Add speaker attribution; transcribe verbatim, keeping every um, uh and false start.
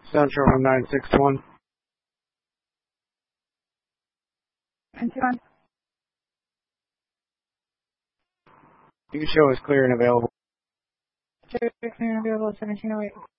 Speaker 1: Central from nine six one.
Speaker 2: nine six one.
Speaker 1: You show is clear and available.
Speaker 2: Clear and available, seventeen oh eight.